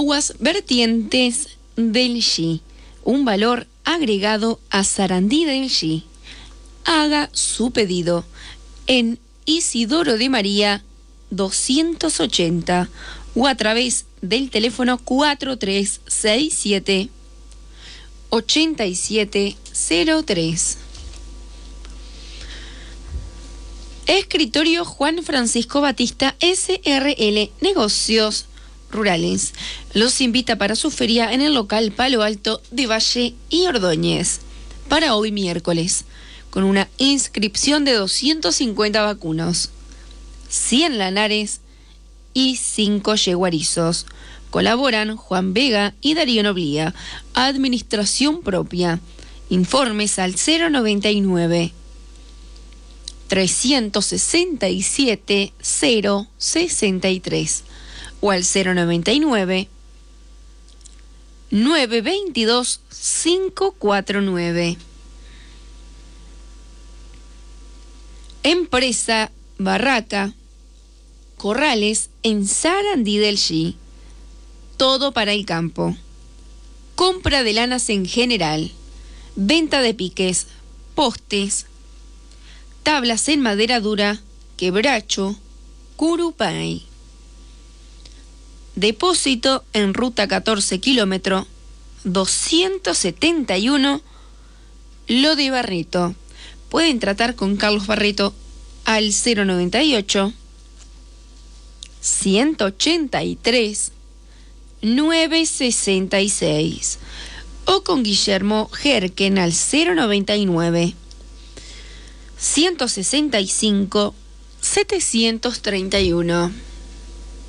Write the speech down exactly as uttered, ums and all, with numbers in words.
Aguas vertientes del Xi, un valor agregado a Sarandí del Xi. Haga su pedido en Isidoro de María doscientos ochenta o a través del teléfono cuatro tres seis siete, ocho siete cero tres. Escritorio Juan Francisco Batista S R L Negocios Rurales los invita para su feria en el local Palo Alto de Valle y Ordóñez para hoy miércoles, con una inscripción de doscientos cincuenta vacunos, cien lanares y cinco yeguarizos. Colaboran Juan Vega y Darío Noblía. Administración propia. Informes al cero noventa y nueve, trescientos sesenta y siete, cero sesenta y tres o al cero noventa y nueve, nueve veintidós, cinco cuarenta y nueve. Empresa Barraca Corrales en Sarandí del Xi. Todo para el campo. Compra de lanas en general. Venta de piques, postes, tablas en madera dura, quebracho, curupay. Depósito en ruta catorce kilómetro doscientos setenta y uno, Lo de Barreto. Pueden tratar con Carlos Barreto al cero noventa y ocho, ciento ochenta y tres, novecientos sesenta y seis o con Guillermo Jerken al cero noventa y nueve, ciento sesenta y cinco, setecientos treinta y uno.